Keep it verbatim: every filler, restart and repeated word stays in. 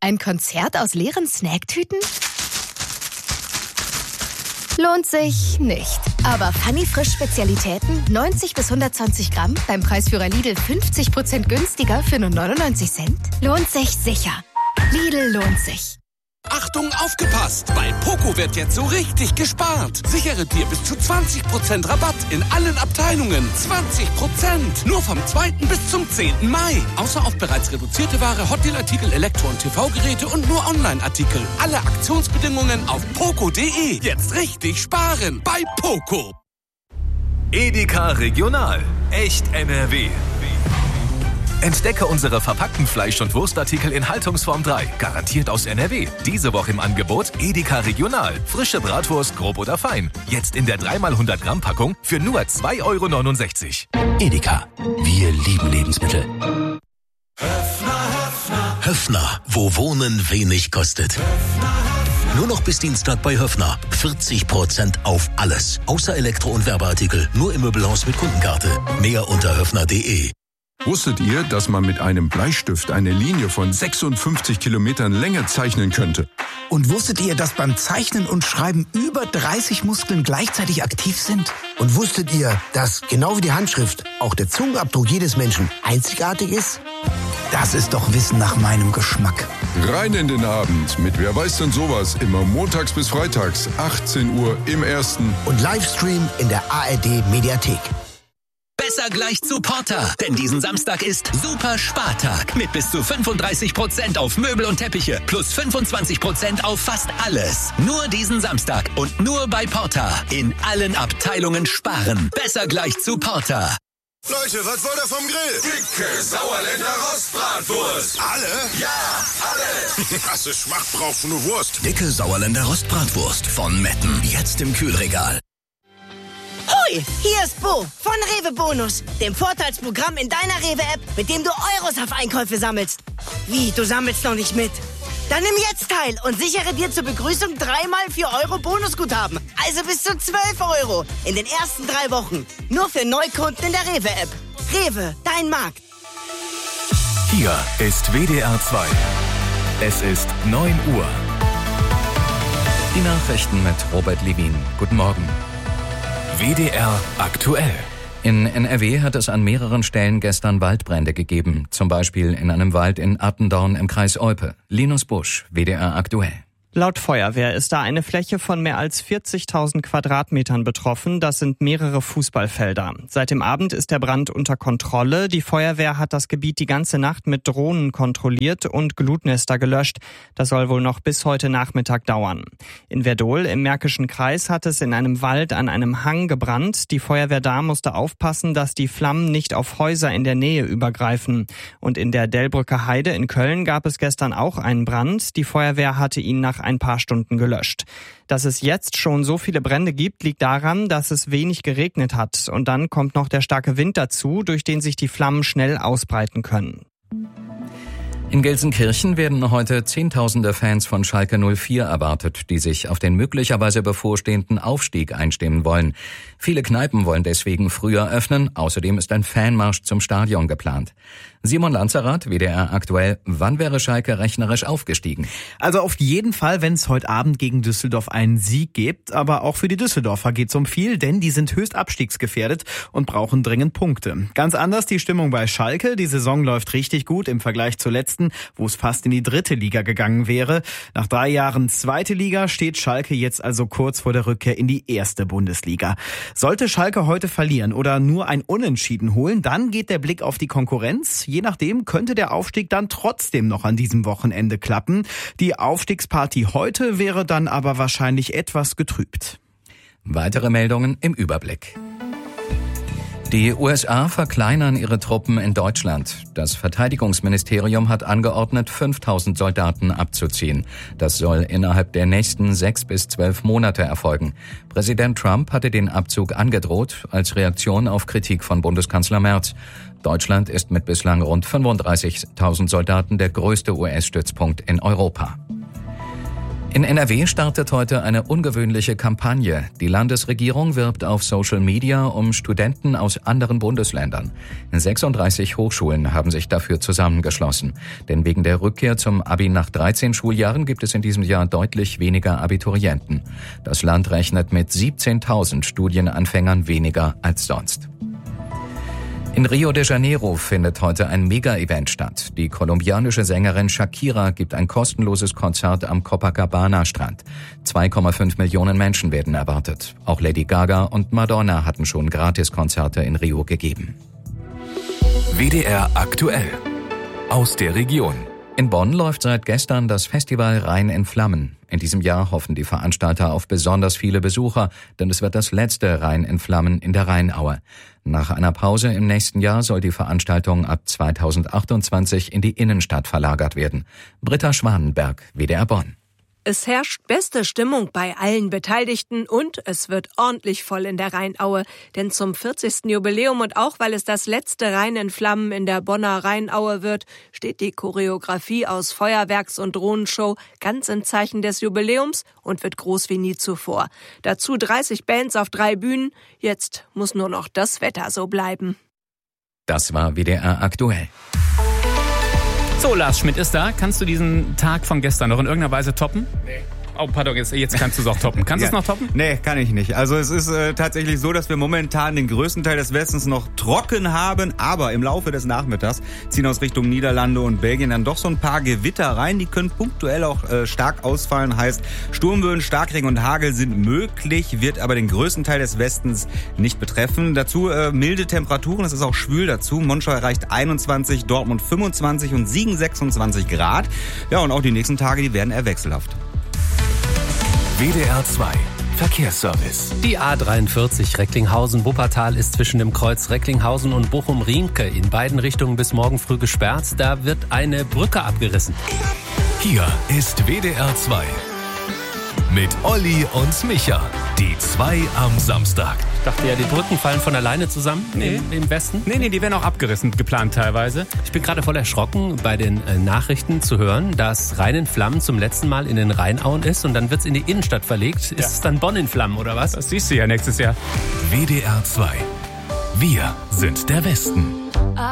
Ein Konzert aus leeren Snacktüten? Lohnt sich nicht. Aber Funny Frisch Spezialitäten neunzig bis hundertzwanzig Gramm beim Preisführer Lidl fünfzig Prozent günstiger für nur neunundneunzig Cent? Lohnt sich sicher. Lidl lohnt sich. Achtung, aufgepasst! Bei Poco wird jetzt so richtig gespart. Sichere dir bis zu zwanzig Prozent Rabatt in allen Abteilungen. zwanzig Prozent! Nur vom zweiten bis zum zehnten Mai. Außer auf bereits reduzierte Ware, Hotdeal-Artikel, Elektro- und T V-Geräte und nur Online-Artikel. Alle Aktionsbedingungen auf poco punkt de. Jetzt richtig sparen bei Poco. Edeka Regional. Echt N R W. Entdecke unsere verpackten Fleisch- und Wurstartikel in Haltungsform drei. Garantiert aus N R W. Diese Woche im Angebot Edeka Regional. Frische Bratwurst, grob oder fein. Jetzt in der drei mal hundert Gramm Packung für nur zwei Euro neunundsechzig. Edeka. Wir lieben Lebensmittel. Höfner, Höfner. Höfner, wo Wohnen wenig kostet. Höfner, Höfner. Nur noch bis Dienstag bei Höfner. vierzig Prozent auf alles. Außer Elektro- und Werbeartikel. Nur im Möbelhaus mit Kundenkarte. Mehr unter höfner punkt de. Wusstet ihr, dass man mit einem Bleistift eine Linie von sechsundfünfzig Kilometern Länge zeichnen könnte? Und wusstet ihr, dass beim Zeichnen und Schreiben über dreißig Muskeln gleichzeitig aktiv sind? Und wusstet ihr, dass genau wie die Handschrift auch der Zungenabdruck jedes Menschen einzigartig ist? Das ist doch Wissen nach meinem Geschmack. Rein in den Abend mit Wer weiß denn sowas, immer montags bis freitags, achtzehn Uhr im Ersten. Und Livestream in der A R D Mediathek. Besser gleich zu Porter, denn diesen Samstag ist Super Spartag mit bis zu fünfunddreißig Prozent auf Möbel und Teppiche plus fünfundzwanzig Prozent auf fast alles. Nur diesen Samstag und nur bei Porter. In allen Abteilungen sparen. Besser gleich zu Porter. Leute, was wollt ihr vom Grill? Dicke Sauerländer Rostbratwurst. Alle? Ja, alle. Krasse Schmacht braucht nur Wurst. Dicke Sauerländer Rostbratwurst von Metten. Jetzt im Kühlregal. Hoi, hier ist Bo von Rewe Bonus, dem Vorteilsprogramm in deiner Rewe-App, mit dem du Euros auf Einkäufe sammelst. Wie, du sammelst noch nicht mit? Dann nimm jetzt teil und sichere dir zur Begrüßung dreimal vier Euro Bonusguthaben. Also bis zu zwölf Euro in den ersten drei Wochen. Nur für Neukunden in der Rewe-App. Rewe, dein Markt. Hier ist W D R zwei. Es ist neun Uhr. Die Nachrichten mit Robert Levin. Guten Morgen. W D R aktuell. In N R W hat es an mehreren Stellen gestern Waldbrände gegeben. Zum Beispiel in einem Wald in Attendorn im Kreis Olpe. Linus Busch, W D R aktuell. Laut Feuerwehr ist da eine Fläche von mehr als vierzigtausend Quadratmetern betroffen. Das sind mehrere Fußballfelder. Seit dem Abend ist der Brand unter Kontrolle. Die Feuerwehr hat das Gebiet die ganze Nacht mit Drohnen kontrolliert und Glutnester gelöscht. Das soll wohl noch bis heute Nachmittag dauern. In Werdohl im Märkischen Kreis hat es in einem Wald an einem Hang gebrannt. Die Feuerwehr da musste aufpassen, dass die Flammen nicht auf Häuser in der Nähe übergreifen. Und in der Delbrücker Heide in Köln gab es gestern auch einen Brand. Die Feuerwehr hatte ihn nach ein paar Stunden gelöscht. Dass es jetzt schon so viele Brände gibt, liegt daran, dass es wenig geregnet hat. Und dann kommt noch der starke Wind dazu, durch den sich die Flammen schnell ausbreiten können. In Gelsenkirchen werden heute Zehntausende Fans von Schalke null vier erwartet, die sich auf den möglicherweise bevorstehenden Aufstieg einstimmen wollen. Viele Kneipen wollen deswegen früher öffnen. Außerdem ist ein Fanmarsch zum Stadion geplant. Simon Lanzerath, W D R aktuell. Wann wäre Schalke rechnerisch aufgestiegen? Also auf jeden Fall, wenn es heute Abend gegen Düsseldorf einen Sieg gibt. Aber auch für die Düsseldorfer geht's um viel, denn die sind höchst abstiegsgefährdet und brauchen dringend Punkte. Ganz anders die Stimmung bei Schalke. Die Saison läuft richtig gut im Vergleich zur letzten, wo es fast in die dritte Liga gegangen wäre. Nach drei Jahren zweite Liga steht Schalke jetzt also kurz vor der Rückkehr in die erste Bundesliga. Sollte Schalke heute verlieren oder nur ein Unentschieden holen, dann geht der Blick auf die Konkurrenz. Je nachdem könnte der Aufstieg dann trotzdem noch an diesem Wochenende klappen. Die Aufstiegsparty heute wäre dann aber wahrscheinlich etwas getrübt. Weitere Meldungen im Überblick. Die U S A verkleinern ihre Truppen in Deutschland. Das Verteidigungsministerium hat angeordnet, fünftausend Soldaten abzuziehen. Das soll innerhalb der nächsten sechs bis zwölf Monate erfolgen. Präsident Trump hatte den Abzug angedroht als Reaktion auf Kritik von Bundeskanzler Merz. Deutschland ist mit bislang rund fünfunddreißigtausend Soldaten der größte U S-Stützpunkt in Europa. In N R W startet heute eine ungewöhnliche Kampagne. Die Landesregierung wirbt auf Social Media um Studenten aus anderen Bundesländern. sechsunddreißig Hochschulen haben sich dafür zusammengeschlossen. Denn wegen der Rückkehr zum Abi nach dreizehn Schuljahren gibt es in diesem Jahr deutlich weniger Abiturienten. Das Land rechnet mit siebzehntausend Studienanfängern weniger als sonst. In Rio de Janeiro findet heute ein Mega-Event statt. Die kolumbianische Sängerin Shakira gibt ein kostenloses Konzert am Copacabana-Strand. zwei Komma fünf Millionen Menschen werden erwartet. Auch Lady Gaga und Madonna hatten schon Gratiskonzerte in Rio gegeben. W D R aktuell. Aus der Region. In Bonn läuft seit gestern das Festival Rhein in Flammen. In diesem Jahr hoffen die Veranstalter auf besonders viele Besucher, denn es wird das letzte Rhein in Flammen in der Rheinaue. Nach einer Pause im nächsten Jahr soll die Veranstaltung ab zweitausendachtundzwanzig in die Innenstadt verlagert werden. Britta Schwanenberg, W D R Bonn. Es herrscht beste Stimmung bei allen Beteiligten und es wird ordentlich voll in der Rheinaue. Denn zum vierzigsten Jubiläum und auch weil es das letzte Rhein in Flammen in der Bonner Rheinaue wird, steht die Choreografie aus Feuerwerks- und Drohnenshow ganz im Zeichen des Jubiläums und wird groß wie nie zuvor. Dazu dreißig Bands auf drei Bühnen. Jetzt muss nur noch das Wetter so bleiben. Das war W D R aktuell. So, Lars Schmidt ist da. Kannst du diesen Tag von gestern noch in irgendeiner Weise toppen? Nee. Oh, pardon, jetzt, jetzt kannst du es auch toppen. Kannst du ja. es noch toppen? Nee, kann ich nicht. Also es ist äh, tatsächlich so, dass wir momentan den größten Teil des Westens noch trocken haben, aber im Laufe des Nachmittags ziehen aus Richtung Niederlande und Belgien dann doch so ein paar Gewitter rein. Die können punktuell auch äh, stark ausfallen. Heißt, Sturmböen, Starkregen und Hagel sind möglich, wird aber den größten Teil des Westens nicht betreffen. Dazu äh, milde Temperaturen, es ist auch schwül dazu. Monschau erreicht einundzwanzig, Dortmund fünfundzwanzig und Siegen sechsundzwanzig Grad. Ja, und auch die nächsten Tage, die werden eher wechselhaft. W D R zwei Verkehrsservice. Die A dreiundvierzig Recklinghausen-Wuppertal ist zwischen dem Kreuz Recklinghausen und Bochum-Riemke in beiden Richtungen bis morgen früh gesperrt. Da wird eine Brücke abgerissen. Hier ist W D R zwei mit Olli und Micha. Die zwei am Samstag. Ich dachte ja, die Brücken fallen von alleine zusammen nee. im, im Westen. Nee, nee, die werden auch abgerissen, geplant teilweise. Ich bin gerade voll erschrocken, bei den äh, Nachrichten zu hören, dass Rhein in Flammen zum letzten Mal in den Rheinauen ist und dann wird es in die Innenstadt verlegt. Ist ja. es dann Bonn in Flammen oder was? Das siehst du ja nächstes Jahr. W D R zwei. Wir sind der Westen.